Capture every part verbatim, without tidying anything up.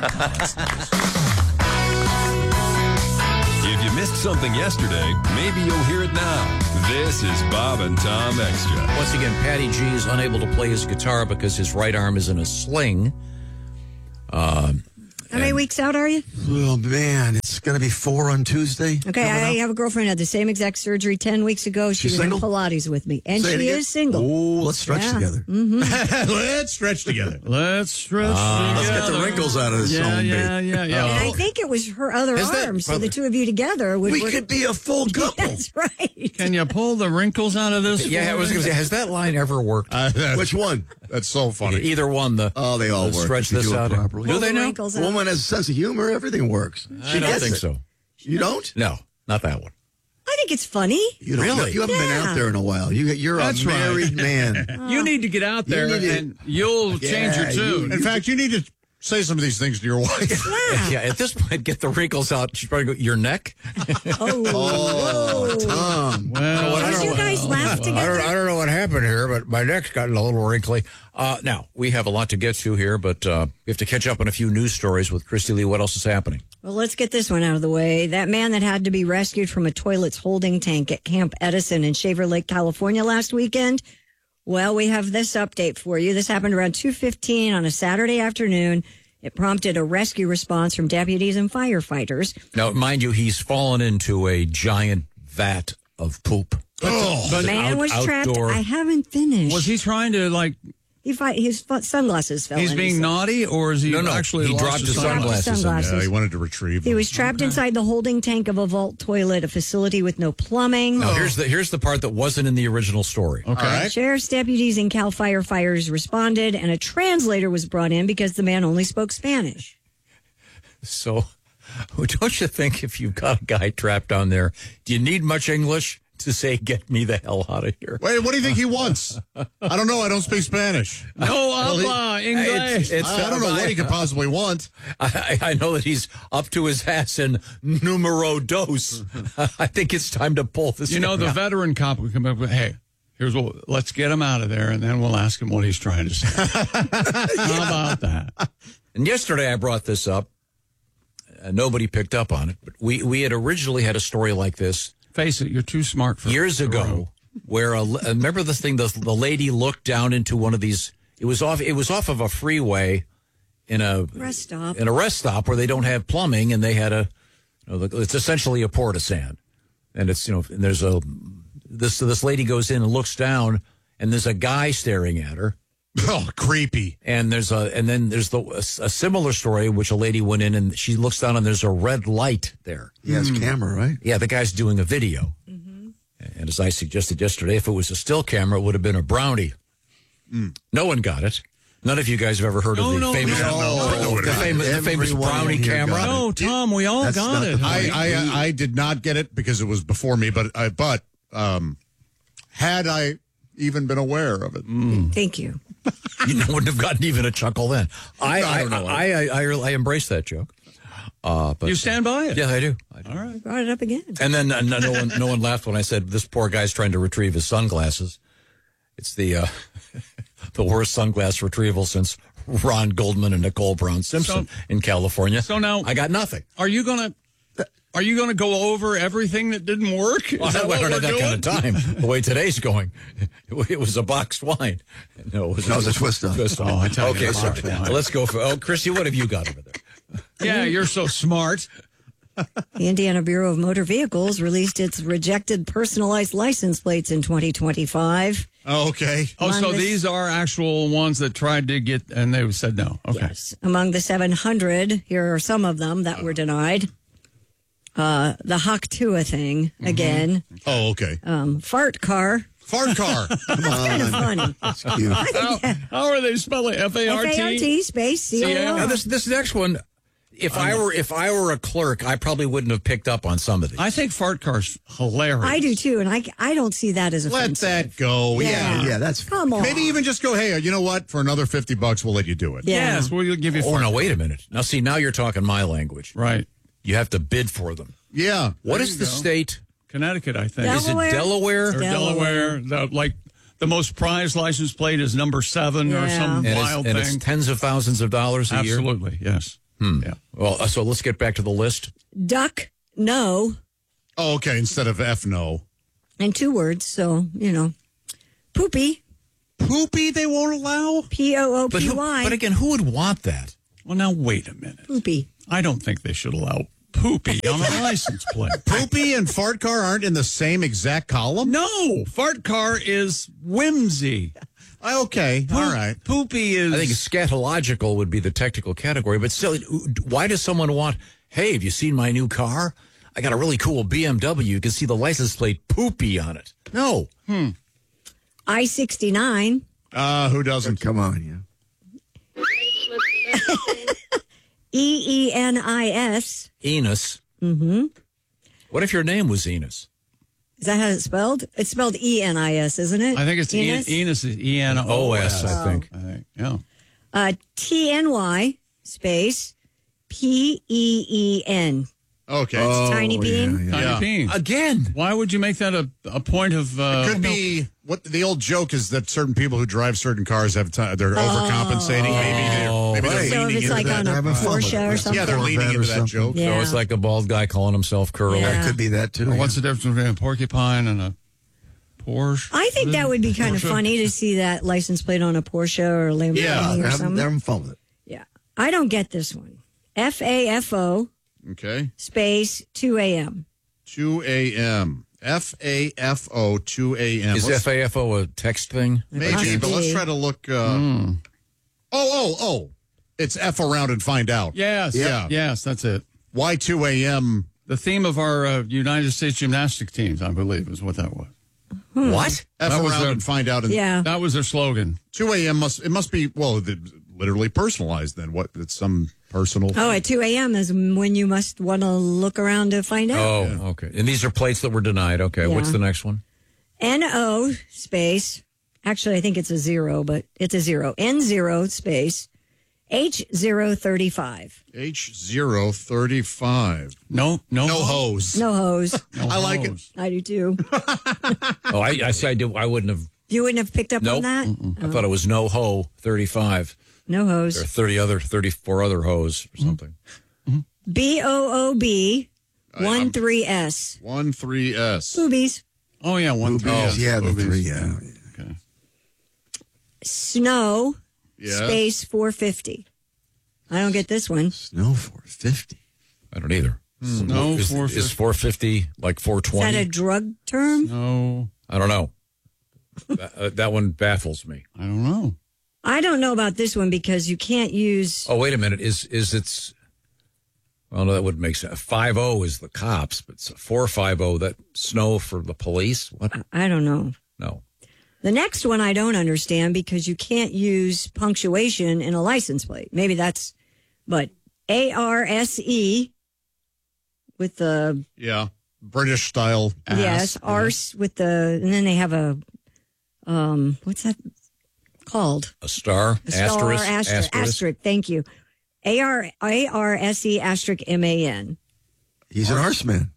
If you missed something yesterday, maybe you'll hear it now. This is Bob and Tom Extra. Once again, Patty G is unable to play his guitar because his right arm is in a sling. Uh, How many weeks out are you? Oh, man, it's going to be four on Tuesday. Okay, I have a girlfriend who had the same exact surgery ten weeks ago. She She's was single? in Pilates with me, and Say it she again. is single. Oh, let's stretch Yeah. together. Mm-hmm. Let's stretch together. Let's stretch Uh, let's together. get the wrinkles out of this Yeah, zombie. yeah, yeah, yeah. And I think it was her other Is that- arm, so the two of you together would We work. could be a full couple. That's right. Can you pull the wrinkles out of this? yeah, I was going to say, has that line ever worked? Uh, that's, Which one? that's so funny. Either one. The Oh, they all the work. Stretch if you this do it out. properly. Do Pull they the now? wrinkles A out. woman has a sense of humor. Everything works. I don't gets think it. so. You don't? No, not that one. I think it's funny. You don't. Really? You haven't been Yeah. out there in a while. You, you're That's a right. married man. You need to get out there, You need to- and you'll change your Yeah, tune. In fact, you need to say some of these things to your wife. Yeah. Yeah, at this point, get the wrinkles out. She's probably go, your neck? Oh, Oh, Tom. well, Did you guys laugh I don't, together? I don't know what happened here, but my neck's gotten a little wrinkly. Uh, now, we have a lot to get to here, but uh, we have to catch up on a few news stories with Christy Lee. What else is happening? Well, let's get this one out of the way. That man that had to be rescued from a toilet's holding tank at Camp Edison in Shaver Lake, California last weekend. Well, we have this update for you. This happened around two fifteen on a Saturday afternoon. It prompted a rescue response from deputies and firefighters. Now, mind you, he's fallen into a giant vat of poop. Oh, The man out- was trapped. outdoor. I haven't finished. was he trying to, like, He fi- his fu- sunglasses fell he's in, being he said. naughty, or is he No, no, actually he lost dropped his Dropped sunglasses. his sunglasses. yeah, he wanted to retrieve He them. was trapped inside the holding tank of a vault toilet, a facility with no plumbing. Now, here's the here's the part that wasn't in the original story. Okay. Sheriff's deputies and Cal firefighters responded, and a translator was brought in because the man only spoke Spanish. So, don't you think if you've got a guy trapped down there, do you need much English to say, get me the hell out of here? Wait, what do you think he wants? I don't know. I don't speak Spanish. No habla English. It's, it's, I, I don't know what he could possibly want. I, I know that he's up to his ass in numero dos. I think it's time to pull this You know, thing the out. veteran cop would come up with, hey, here's what, let's get him out of there, and then we'll ask him what he's trying to say. How about that? And yesterday I brought this up. Uh, nobody picked up on it, but we, we had originally had a story like this Face it, you're too smart for years the ago, road. where a, remember this thing? The, the lady looked down into one of these. It was off. It was off of a freeway in a Rest stop. in a rest stop where they don't have plumbing, and they had a. You know, it's essentially a porta-san, and it's you know and there's a this this lady goes in and looks down, and there's a guy staring at her. Oh, creepy. And there's a, and then there's the a, a similar story which a lady went in and she looks down and there's a red light there. He has camera, right? Yeah, the guy's doing a video. Mm-hmm. And as I suggested yesterday, if it was a still camera, it would have been a brownie. Mm. No one got it. None of you guys have ever heard No, of the no, famous, no, no. the famous, the famous Everyone brownie in here camera. got it. No, Tom, we all That's got not it. the I, point. I, I did not get it because it was before me, but I, but um, had I even been aware of it, Thank you. You wouldn't have gotten even a chuckle then. I, I I, don't know. I, I, I, I embrace that joke. Uh, but, You stand by it? Yeah, I do. I do. All right. Brought it up again. And then uh, no, no one, no one laughed when I said this poor guy's trying to retrieve his sunglasses. It's the uh, the worst sunglass retrieval since Ron Goldman and Nicole Brown Simpson So- in California. so now- I got nothing. Are you going to... Are you going to go over everything that didn't work? Is Well, that I what don't we're have that doing? kind of time. The way today's going, it was a boxed wine. No, it was, No, it was a twist up. twist up. Oh, I tell you, okay, a sorry. boxed wine. Let's go for. Oh, Christy, what have you got over there? Yeah, you're so smart. The Indiana Bureau of Motor Vehicles released its rejected personalized license plates in twenty twenty-five. oh, okay. Oh, so Among the- these are actual ones that tried to get, and they said no. Okay. Yes. Among the seven hundred, here are some of them that were denied. Uh, the Haktua thing, again. Oh, okay. Um, fart car. Fart car. Come Kind of on. funny. That's cute. How, how are they spelling F A R F A R T? T space C O C A R. Now this this next one, if I were if I were a clerk, I probably wouldn't have picked up on some of these. I think fart car's hilarious. I do too, and I, I don't see that as Let offensive. that go. Yeah. Yeah. Yeah, that's Come on. Maybe even just go, hey, you know what? For another fifty bucks, we'll let you do it. Yeah. Yes, we'll give you Oh fart. no! Wait a minute. Now see, now you're talking my language. Right. You have to bid for them. Yeah. What There is you the go. state? Connecticut, I think. Is it Delaware? Delaware? Or Delaware. Delaware. The, like, the most prized license plate is number seven or Yeah. some And, it's, wild and thing. it's tens of thousands of dollars a year. Absolutely, yes. Hmm. Yeah. Well, uh, so let's get back to the list. Duck, no, Oh, okay. Instead of F, no. and two words. So, you know, poopy, Poopy they won't allow? P O O But, P who, Y. but again, who would want that? Well, now, wait a minute. Poopy. I don't think they should allow poopy on a license plate. Poopy and fart car aren't in the same exact column? No, fart car is whimsy. Uh, Okay. All right. Poopy is. I think scatological would be the technical category, but still, why does someone want, hey, have you seen my new car? I got a really cool B M W. You can see the license plate poopy on it. No. I sixty-nine. Uh, who doesn't? Come on, yeah. E E N I S. Enos. Mm-hmm. What if your name was Enos? Is that how it's spelled? It's spelled E N I S, isn't it? I think it's Enos? Enos, Enos is E N O S. I think. I think, yeah. Uh, T N Y space P E E N. Okay. Oh, Tiny bean? yeah, Tiny Yeah. Peen. Again. Why would you make that a, a point of. Uh, Could be what the old joke is that certain people who drive certain cars have time, they're overcompensating. Maybe they're, maybe they're right. So if leaning it's into like that. on a Having fun with Porsche it. or something. Yeah, they're leaning Corvette or into that something. joke. Yeah. So it's like a bald guy calling himself Curly. Yeah. It could be that too. Or yeah. what's the difference between a porcupine and a Porsche? I think that would be kind of Porsche? funny to see that license plate on a Porsche or a Lamborghini Yeah, or They're having, something. they're having fun with it. Yeah. I don't get this one. F A F O Okay. space two A M. two a.m. F A F O, two a.m. Is Let's- F A F O a text thing? Maybe, Must but let's be. try to look. Uh, Oh, oh, oh. It's F around and find out. Yes. Yeah. Yes, that's it. Why two a.m.? The theme of our uh, United States gymnastic teams, I believe, is what that was. What? F That was around their- and find out. And Yeah. That was their slogan. two a.m. must, it must be, well, the, literally personalized then. What? It's some personal. Oh, at two A M is when you must want to look around to find out. Oh, okay. And these are plates that were denied. Okay. What's Yeah. the next one? N O space. Actually, I think it's a zero, but it's a zero. N zero space H zero thirty-five. H zero thirty-five. No, no, No hose. No hose. no I like it. hose. I do too. Oh, I, I see. I do. I wouldn't have. You wouldn't have picked up Nope. on that? I thought it was no ho thirty-five. No There are hose. thirty other, thirty-four other hoes or something. B O O B one three S. one three S. Boobies. Oh, yeah, one three. Boobies, yes, yeah, the boobies. three, yeah. Okay. Snow Yeah. space four fifty. I don't get this one. Snow four fifty. I don't either. No, is, four is four fifty like four Is that twenty? a drug term? No, I don't know. that, uh, that one baffles me. I don't know. I don't know about this one because you can't use. Oh, wait a minute. Is is it's? Well, no, that would make sense. Five zero is the cops, but four five zero that snow for the police. What? I don't know. No. The next one I don't understand because you can't use punctuation in a license plate. Maybe that's, but A R S E with the, Yeah. British style. Ass, yes, yeah. arse with the, and then they have a, um, what's that called? A star. A star, asterisk. asterisk, asterisk, thank you. A R A R S E asterisk M A N. He's an arse man.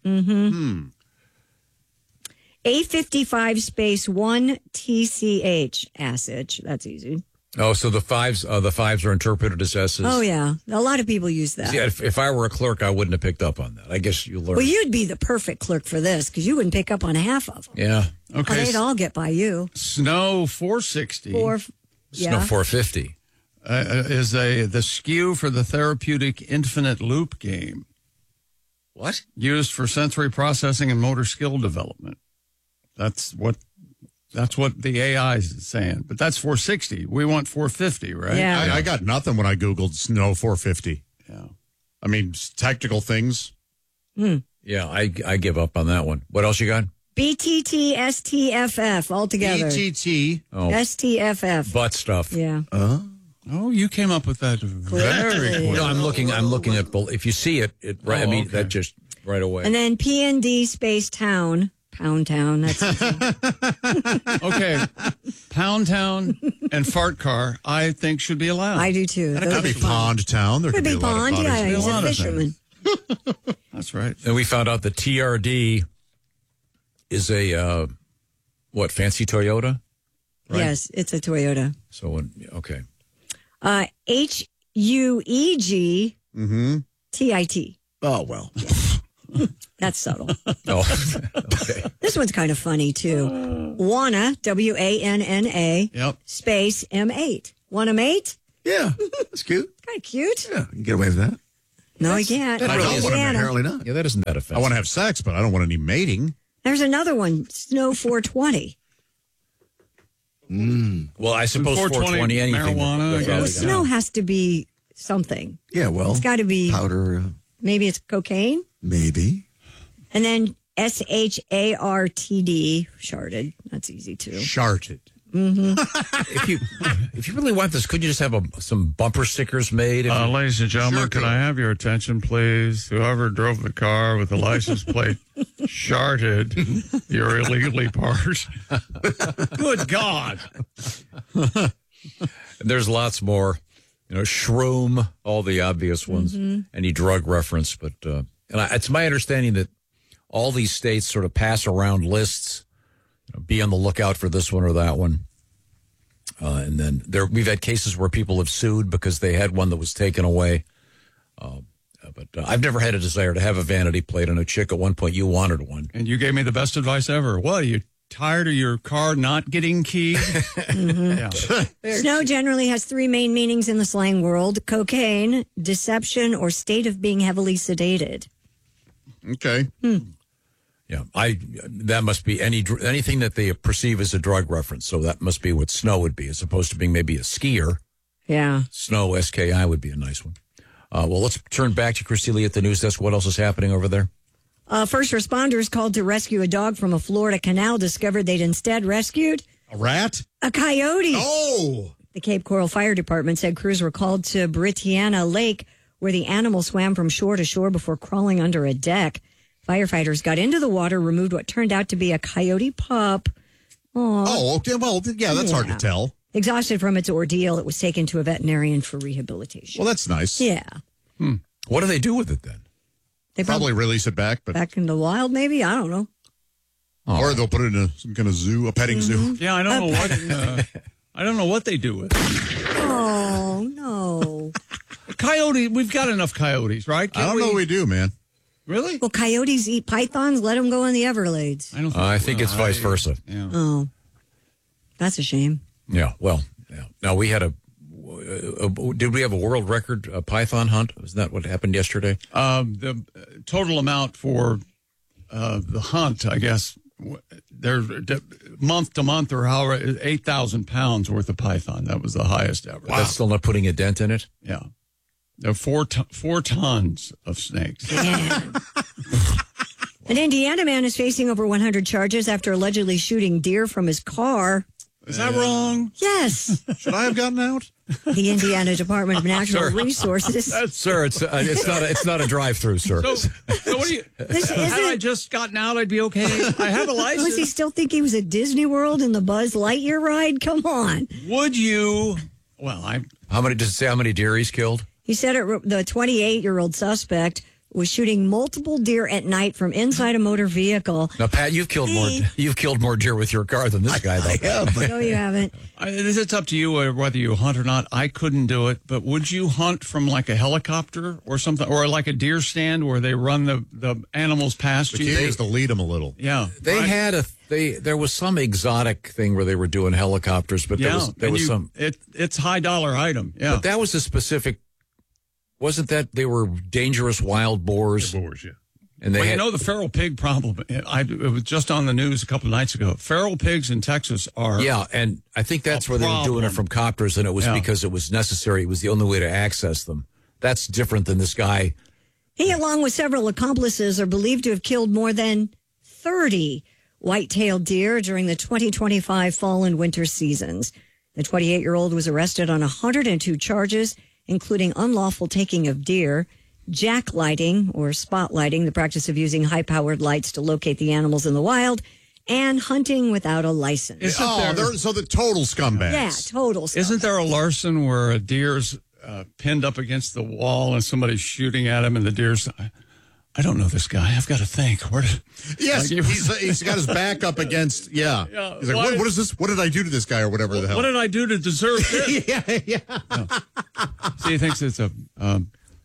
A fifty-five space one T C H, assage. That's easy. Oh, so the fives, uh, the fives are interpreted as S's. Oh, yeah. A lot of people use that. Yeah, if, if I were a clerk, I wouldn't have picked up on that. I guess you learn. Well, you'd be the perfect clerk for this because you wouldn't pick up on half of them. yeah. Okay. Well, they'd all get by you. Snow four sixty Or, Yeah. yeah. No, four fifty. uh, is a the S K U for the therapeutic infinite loop game What? used for sensory processing and motor skill development. That's what that's what the A I is saying. But that's four sixty. We want four fifty, right? Yeah. I, I got nothing when I Googled snow four fifty. Yeah. I mean, technical things. Yeah, I I give up on that one. What else you got? B T T S T F F all together. B T T. Oh, S T F F. butt stuff. Yeah. Oh, you came up with that very Clearly. quick. No, I'm looking. I'm looking at. bel- If you see it, it. Right. I Oh, mean, okay. that just right away. And then P N D space town. Pound town. That's Okay. Pound Town and Fart Car, I think should be allowed. I do too. It Those could be are fun. Pond Town. There Could be a lot of pond. potties. Yeah, be a he's lot a of fisherman. That's right. And we found out the T R D is a uh, what fancy Toyota. Right. Yes, it's a Toyota. So when, okay, Uh, H U E G Mm-hmm. T I T. Oh, well. That's subtle. Oh, okay. This one's kind of funny, too. Wanna, W A N N A, Yep. space M eight. Want a mate? Yeah, that's cute. Kind of cute. Yeah, you can get away with that. No, I can't. that really It's isn't Santa. Apparently not. Yeah, that isn't that I offensive. want to have sex, but I don't want any mating. There's another one, Snow four twenty. Well, I suppose four four twenty twenty, anything. marijuana, I that- Well, guess. snow has to be something. Yeah, well, It's got to be, powder, uh, maybe it's cocaine. maybe. And then S H A R T D, sharded. That's easy too. Sharted. If you if you really want this, could you just have a, some bumper stickers made? If Uh, you- ladies and gentlemen, Sure could could. I have your attention, please? Whoever drove the car with the license plate sharted your illegally parked. Good God. There's lots more. You know, shroom, all the obvious ones, any drug reference. But uh, and I, it's my understanding that all these states sort of pass around lists. You know, be on the lookout for this one or that one. Uh, and then there, we've had cases where people have sued because they had one that was taken away. Uh, but uh, I've never had a desire to have a vanity plate on a chick. At one point, you wanted one. And you gave me the best advice ever. What, are you tired of your car not getting keyed? Yeah. Snow generally has three main meanings in the slang world: cocaine, deception, or state of being heavily sedated. Okay. Yeah, I that must be any dr- anything that they perceive as a drug reference. So that must be what snow would be, as opposed to being maybe a skier. Yeah. Snow, S K I, would be a nice one. Uh, well, let's turn back to Christy Lee at the news desk. What else is happening over there? Uh, first responders called to rescue a dog from a Florida canal discovered they'd instead rescued A rat? a coyote. Oh! The Cape Coral Fire Department said crews were called to Britiana Lake, where the animal swam from shore to shore before crawling under a deck. Firefighters got into the water, removed what turned out to be a coyote pup. Aww. Oh, okay. Well, yeah, that's hard to Yeah. tell. Exhausted from its ordeal, it was taken to a veterinarian for rehabilitation. Well, that's nice. Yeah. What do they do with it then? They Probably release it back, but back in the wild, maybe? I don't know. or they'll put it in a, some kind of zoo, a petting zoo. Yeah, I don't know what uh, I don't know what they do with it. Oh, no. Coyote, we've got enough coyotes, right? I Can't don't know what we do, man. Really? Well, coyotes eat pythons. Let them go in the Everglades. I don't Uh, I think it's well, vice I- versa. Yeah. Oh, that's a shame. Yeah, well, yeah. Now, we had a, uh, uh, did we have a world record uh, python hunt? Isn't that what happened yesterday? Um, the uh, total amount for uh, the hunt, I guess, w- they're d- month to month or however, eight thousand pounds worth of python. That was the highest ever. That's still not putting a dent in it? Yeah. There are four, ton four tons of snakes. Yeah. An Indiana man is facing over one hundred charges after allegedly shooting deer from his car. Is that wrong? Yes. Should I have gotten out? The Indiana Department of Natural Resources. Sir, it's uh, it's not a, it's not a drive-through, sir. So, so what do you? This Had I isn't, just gotten out, I'd be okay. I have a does he license. still think he was at Disney World in the Buzz Lightyear ride? Come on. Would you? Well, I. How many does it say how many deer he's killed? He said it, the twenty-eight-year-old suspect was shooting multiple deer at night from inside a motor vehicle. Now, Pat, you've killed more you've killed more deer with your car than this guy, though. Yeah, but No, you haven't. I, it's up to you uh, whether you hunt or not. I couldn't do it, but would you hunt from like a helicopter or something, or like a deer stand where they run the, the animals past The you? key is to lead them a little. Yeah, They right? had a they there was some exotic thing where they were doing helicopters, but yeah. there was there and was you- some. It, it's high dollar item. Yeah, But that was a specific. Wasn't that they were dangerous wild boars? Boars, yeah. And they well, you had, know the feral pig problem. I it was just on the news a couple of nights ago. Feral pigs in Texas are yeah, and I think that's A where they were doing it problem. from copters, and it was Yeah. because it was necessary. It was the only way to access them. That's different than this guy. He, along with several accomplices, are believed to have killed more than thirty white-tailed deer during the twenty twenty-five fall and winter seasons. The twenty-eight-year-old was arrested on one hundred two charges, including unlawful taking of deer, jacklighting or spotlighting, the practice of using high-powered lights to locate the animals in the wild, and hunting without a license. Isn't Oh, there- they're, so the total scumbags. Yeah, total stuff. Isn't there a Larson where a deer's uh, pinned up against the wall and somebody's shooting at him, and the deer's? I, I don't know this guy. I've got to think. Where did? Yes, Like, he's, he's got his back up against, yeah. Yeah, He's like, why- what, what is this? What did I do to this guy or whatever the hell? What did I do to deserve this? yeah, yeah. So he thinks it's a um,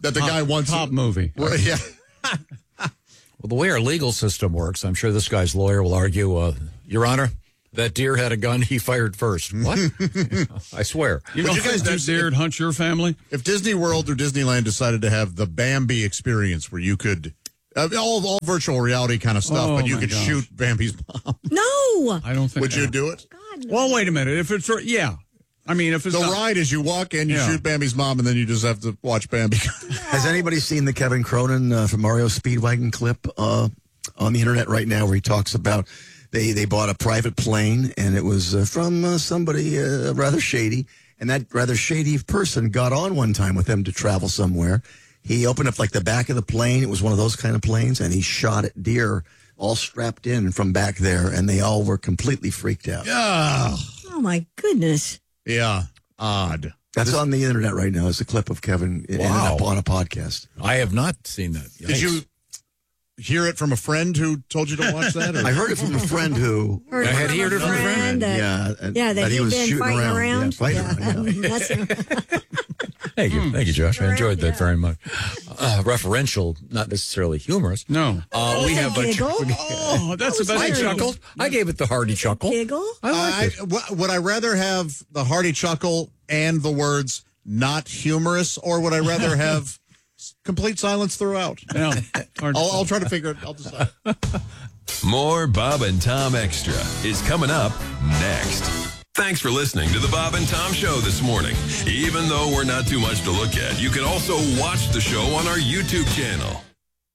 that the Top- guy wants top movie. Well, yeah. Well, the way our legal system works, I'm sure this guy's lawyer will argue, uh, Your Honor, that deer had a gun he fired first. What? I swear. You Would don't you think guys that do- deer would hunt your family? If Disney World or Disneyland decided to have the Bambi experience where you could, uh, all, all virtual reality kind of stuff, Oh, but you my could gosh. shoot Bambi's mom, No. I don't think. would you do it? God, no. Well, wait a minute. If it's yeah, I mean, if it's The not, ride is you walk in, you Yeah. shoot Bambi's mom, and then you just have to watch Bambi. Has anybody seen the Kevin Cronin uh, from Mario Speedwagon clip uh, on the internet right now where he talks about they, they bought a private plane and it was uh, from uh, somebody uh, rather shady. And that rather shady person got on one time with them to travel somewhere. He opened up like the back of the plane. It was one of those kind of planes, and he shot at deer all strapped in from back there, and they all were completely freaked out. Yeah. Oh, my goodness. Yeah. Odd. That's on the internet right now. It's a clip of Kevin. It ended Wow. up on a podcast. I have not seen that. Did you hear it from a friend who told you to watch that? Or? I heard it from a friend who. Heard I had from heard a it from a friend. that- yeah, and- Yeah, that, that he he'd was been shooting fighting around. around. Yeah, fighting around, yeah. That's- Thank you. Thank you, Josh. I enjoyed that Yeah. very much. Uh, referential, not necessarily humorous. no. Uh, we That have a giggle? Oh, that's the That was I best. hilarious. chuckled. I gave it the hearty chuckle. Giggle? I liked I, it. w- would I rather have the hearty chuckle and the words not humorous, or would I rather have s- complete silence throughout? Yeah, hard to I'll, tell. I'll try to figure it. I'll decide. More Bob and Tom Extra is coming up next. Thanks for listening to the Bob and Tom Show this morning. Even though we're not too much to look at, you can also watch the show on our YouTube channel.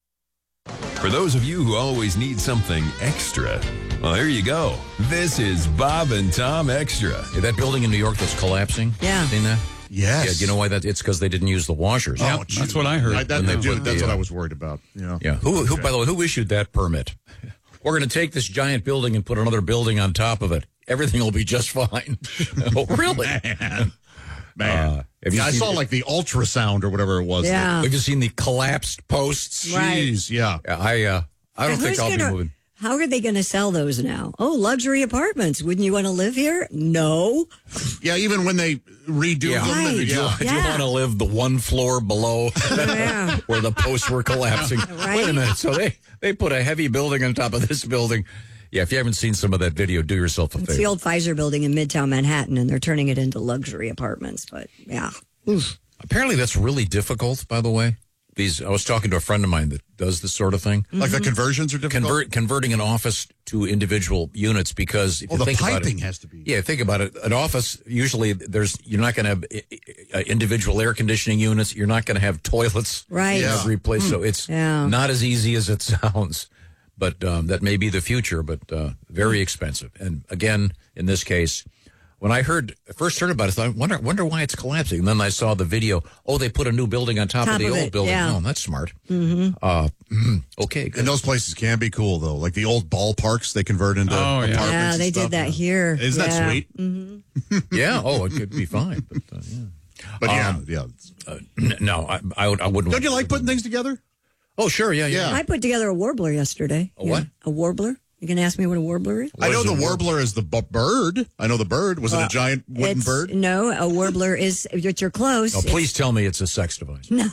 For those of you who always need something extra, well, here you go. This is Bob and Tom Extra. Yeah, that building in New York that's collapsing. Yeah. Seen that? Yes. Yeah, you know why that? It's because they didn't use the washers. Yeah, that's what I heard. I, that, When they that- put that's the, what uh, I was worried about. Yeah. Yeah. Who, who, by the way, who issued that permit? We're going to take this giant building and put another building on top of it. Everything will be just fine. Oh, really? Man. Man. Uh, have you Yeah, I seen saw the- like the ultrasound or whatever it was. Yeah. Have you seen the collapsed posts? Right. Jeez, yeah. Yeah, I, uh, I don't And think who's I'll gonna- be moving. How are they going to sell those now? Oh, luxury apartments. Wouldn't you want to live here? No. Yeah, even when they redo Yeah. them. Right. and- Do you, yeah. do you Yeah. want to live the one floor below Yeah. where the posts were collapsing? Right. Wait a minute. So they, they put a heavy building on top of this building. Yeah, if you haven't seen some of that video, do yourself a It's favor. the old Pfizer building in Midtown Manhattan, and they're turning it into luxury apartments. But yeah. Oof. Apparently, that's really difficult, by the way. These I was talking to a friend of mine that does this sort of thing. Like the conversions are difficult. Convert, converting an office to individual units because if Oh, you the think about piping it, has to be. Yeah, think about it. An office usually there's you're not going to have uh, individual air conditioning units. You're not going to have toilets Right. in Yeah. every place. So it's Yeah. not as easy as it sounds. But um, that may be the future, but uh, very expensive. And again, in this case, when I heard first heard about it, I thought, I wonder, wonder why it's collapsing. And then I saw the video. Oh, they put a new building on top, Top of the of old it, building. yeah. Oh, that's smart. Mm-hmm. Uh, okay, good. And those places can be cool, though. Like the old ballparks they convert into Oh, yeah. apartments. Yeah, and they stuff. did that here. Isn't that Yeah. sweet? Yeah. Oh, it could be fine. But uh, yeah. But yeah, Um, yeah. Uh, n- no, I, I, would- I wouldn't. Don't you like putting things together? Oh, sure. Yeah, yeah. Yeah. I put together a warbler yesterday. A what? Yeah, a warbler. You can ask me what a warbler is? I know is the a war- warbler is the bu- bird. I know the bird. Was it a giant wooden It's- bird? No, a warbler is, but you're close. Oh, please tell me it's a sex device. No.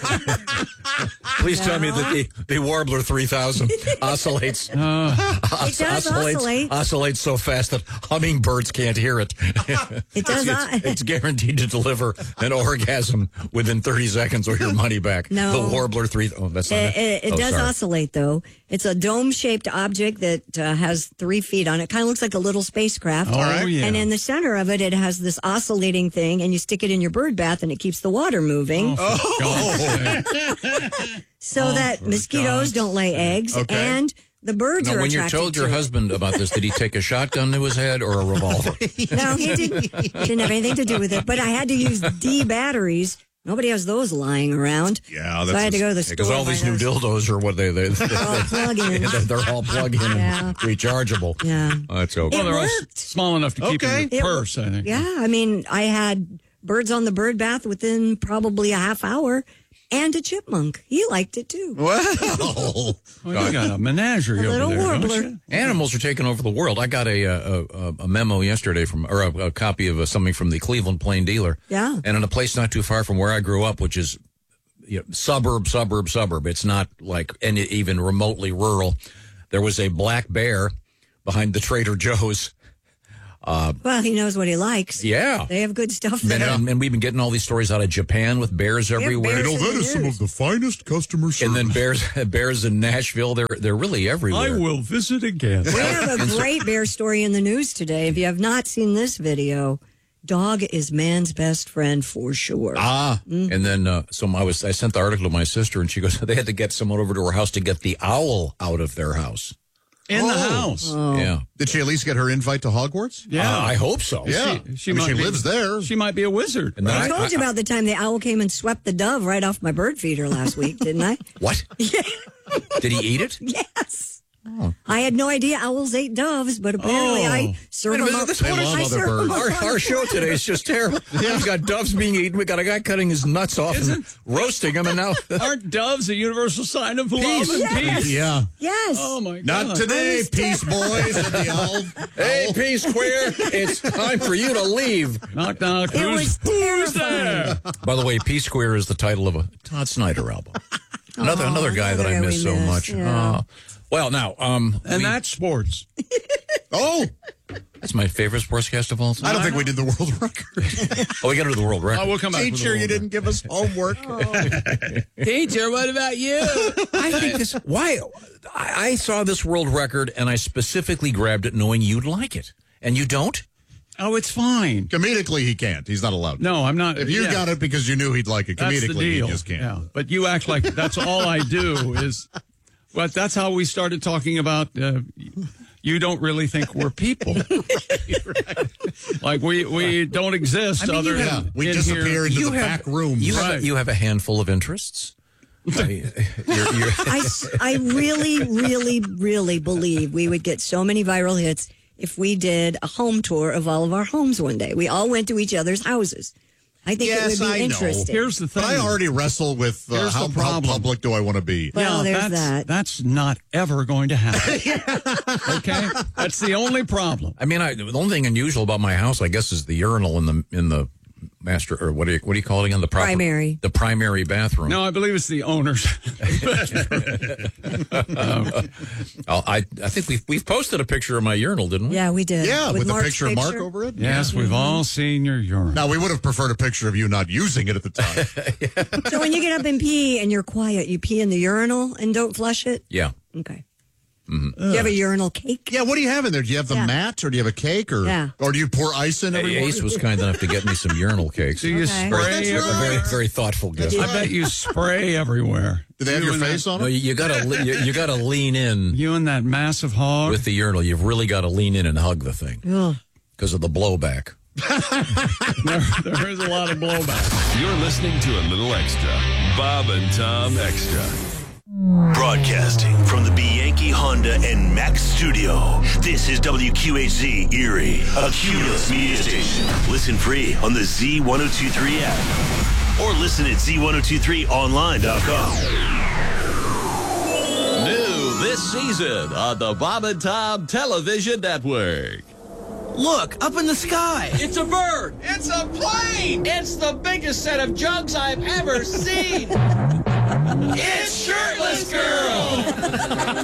Please tell me that the, the Warbler three thousand oscillates, It does oscillates, oscillate. oscillates so fast that hummingbirds can't hear it. It does it's, not. it's guaranteed to deliver an orgasm within thirty seconds or your money back. No. The Warbler three. Oh, that's not It, it, it oh, does sorry. oscillate, though. It's a dome-shaped object that uh, has three feet on it. Kind of looks like a little spacecraft. Oh, right. yeah. And in the center of it, it has this oscillating thing, and you stick it in your bird bath, and it keeps the water moving Oh, for God's sake. so that mosquitoes God's don't lay eggs, Okay. and the birds Now, are when you attracted told to your it. husband about this, did he take a shotgun to his head or a revolver? No, he didn't. Didn't have anything to do with it. But I had to use D batteries. Nobody has those lying around. Yeah, so I had to go to the store. Because all these new buy those. dildos are what they they all plug-ins. they're all plug-in Yeah. and rechargeable. Yeah. Oh, that's okay. Well, they're all s- worked. small enough to keep Okay. in your purse, I think. Yeah, I mean, I had birds on the bird bath within probably a half hour, and a chipmunk. He liked it too. Wow. Well, you got a menagerie A over little there, don't warbler. you? Animals are taking over the world. I got a a, a, a memo yesterday from, or a, a copy of uh something from the Cleveland Plain Dealer. Yeah. And in a place not too far from where I grew up, which is you know, suburb, suburb, suburb. It's not like any even remotely rural. There was a black bear behind the Trader Joe's. Uh, well, he knows what he likes. Yeah. They have good stuff and, there. and, and we've been getting all these stories out of Japan with bears everywhere. bears You know, that in the is some news. of the finest customer service. And then bears bears in Nashville, they're they're really everywhere. I will visit again. We have a great bear story in the news today. If you have not seen this video, dog is man's best friend for sure. Ah, Mm-hmm. and then uh, so I was I sent the article to my sister, and she goes, they had to get someone over to her house to get the owl out of their house. In the Oh. house. Oh. Yeah, Did she at least get her invite to Hogwarts? Yeah. Uh, I hope so. Yeah. She, she, I mean, might she be- lives there. She might be a wizard. And then I I, told you about the time the owl came and swept the dove right off my bird feeder last week, didn't I? What? Yeah. Did he eat it? Yes. I had no idea owls ate doves, but apparently Oh. I serve Wait a them minute, up. this They one is- love I other serve them birds. up Our, on our show today is just terrible. We've got doves being eaten. We got a guy cutting his nuts off and Isn't- roasting them, and now Aren't doves a universal sign of love Peace. and Yes. peace? Yeah. Yes. Oh, my God. Not today, was Peace Boys. And the owl. hey, peace queer, it's time for you to leave. Knock, knock. It Who's, was who's terrifying. there? By the way, Peace Queer is the title of a Todd Snyder album. Another Oh, another guy that I another guy miss we so miss, much. yeah. Oh. Well, now, um, And we- that's sports. Oh, that's my favorite sportscast of all time. I don't think we did the world record. Oh, we got to do the world record. Oh, we'll come back. with Teacher, a you little didn't give us homework. Teacher, what about you? I think this. Why? I, I saw this world record and I specifically grabbed it knowing you'd like it, and you don't. Oh, it's fine. Comedically, he can't. He's not allowed. No, I'm not. If you yeah, got it because you knew he'd like it, that's the comedically, deal. he just can't. Yeah, but you act like that's all I do is. But that's how we started talking about. Uh, you don't really think we're people. Like we we don't exist. I mean, other you than Yeah, we in disappear here. into You the have- back room. You have, Right. you have a handful of interests. I mean, you're, you're, I, s- I really, really, really believe we would get so many viral hits if we did a home tour of all of our homes one day. We all went to each other's houses. I think Yes, it would be I know. interesting. Here's the thing. But I already wrestle with uh, Here's how, the how problem. public do I want to be. Well, yeah, there's that's, that. That's not ever going to happen. Okay, that's the only problem. I mean, I, the only thing unusual about my house, I guess, is the urinal in the in the master or what do you what do you call it again? The proper, Primary. the primary bathroom. No, I believe it's the owners. I'll- I I think we've we've posted a picture of my urinal, didn't we? Yeah, we did. Yeah, with, a Mark's picture of Mark over it. Yes, we've all seen your urine. Now, we would have preferred a picture of you not using it at the time. So when you get up and pee and you're quiet, you pee in the urinal and don't flush it? Yeah. Okay. Do you have a urinal cake? Yeah, what do you have in there? Do you have the Yeah. mat, or do you have a cake, or Yeah. or do you pour ice in every Ace morning? was kind enough to get me some urinal cakes. Do you Okay. spray? That's every- A very very thoughtful gift. I bet you spray everywhere. Do they have You your and face that, on No, it? you, you gotta le- you, you gotta lean in You and that massive hog. with the urinal. You've really got to lean in and hug the thing Ugh. because of the blowback. there, there is a lot of blowback. You're listening to a little extra. Bob and Tom Extra. Broadcasting from the Bianchi Honda and Mack studio. This is W Q H Z Erie, a Cumulus media station. Listen free on the Z ten twenty-three app or listen at Z ten twenty-three online dot com. New this season on the Bob and Tom Television Network. Look, up in the sky. It's a bird. It's a plane. It's the biggest set of jugs I've ever seen. It's Shirtless Girl.